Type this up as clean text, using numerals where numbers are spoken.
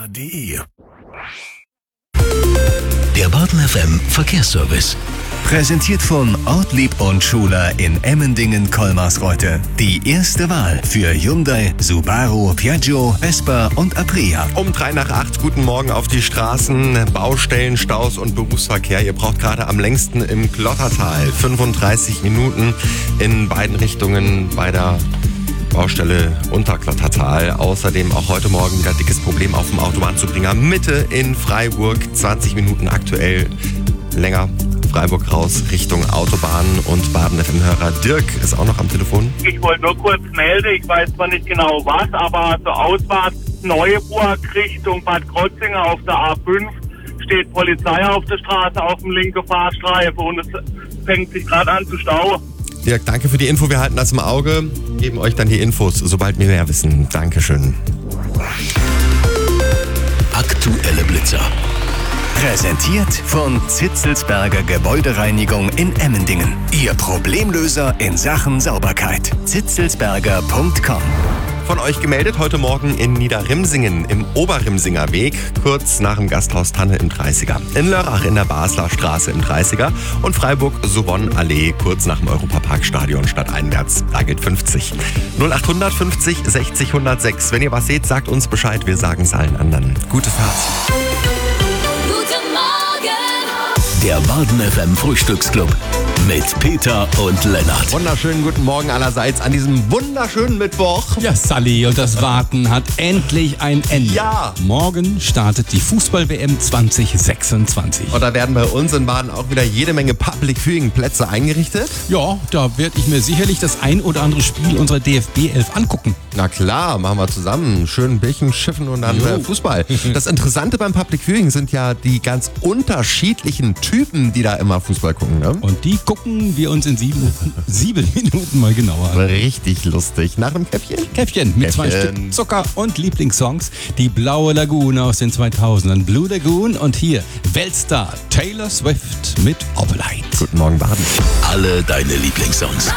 baden-fm.de. Der Baden FM Verkehrsservice. Präsentiert von Ortlieb und Schuler in Emmendingen-Kolmarsreuth. Die erste Wahl für Hyundai, Subaru, Piaggio, Vespa und Aprilia. Um 7:03, guten Morgen auf die Straßen, Baustellen, Staus und Berufsverkehr. Ihr braucht gerade am längsten im Klottertal 35 Minuten in beiden Richtungen bei der Baustelle Unterklottertal. Außerdem auch heute Morgen wieder dickes Problem auf dem Autobahnzubringer Mitte in Freiburg. 20 Minuten aktuell länger. Freiburg raus Richtung Autobahn und Baden-FM-Hörer Dirk ist auch noch am Telefon. Ich wollte nur kurz melden, ich weiß zwar nicht genau was, aber zur Ausfahrt Neuburg Richtung Bad Krozingen auf der A5 steht Polizei auf der Straße auf dem linken Fahrstreifen und es fängt sich gerade an zu stauen. Dirk, danke für die Info, wir halten das im Auge, geben euch dann die Infos, sobald wir mehr wissen. Dankeschön. Aktuelle Blitzer. Präsentiert von Zitzelsberger Gebäudereinigung in Emmendingen. Ihr Problemlöser in Sachen Sauberkeit. zitzelsberger.com. Von euch gemeldet heute Morgen in Niederrimsingen im Oberrimsinger Weg, kurz nach dem Gasthaus Tanne im 30er. In Lörrach in der Basler Straße im 30er und Freiburg-Soubonne-Allee kurz nach dem Europaparkstadion stadteinwärts. Da gilt 50. 0800 50 60 106. Wenn ihr was seht, sagt uns Bescheid, wir sagen es allen anderen. Gute Fahrt. Der Baden FM Frühstücksclub mit Peter und Lennart. Wunderschönen guten Morgen allerseits an diesem wunderschönen Mittwoch. Ja, Sally, und das Warten hat endlich ein Ende. Ja. Morgen startet die Fußball-WM 2026. Und da werden bei uns in Baden auch wieder jede Menge Public Viewing Plätze eingerichtet. Ja, da werde ich mir sicherlich das ein oder andere Spiel unserer DFB 11 angucken. Na klar, machen wir zusammen. Schön Bierchen schiffen und dann Fußball. Das Interessante beim Public Viewing sind ja die ganz unterschiedlichen Typen, die da immer Fußball gucken, ne? Und die gucken wir uns in 7 Minuten mal genauer an. Richtig lustig. Nach einem Käffchen? Käffchen mit 2 Stück Zucker und Lieblingssongs. Die Blaue Lagune aus den 2000ern, Blue Lagoon und hier Weltstar Taylor Swift mit Opalite. Guten Morgen, Baden. Alle deine Lieblingssongs.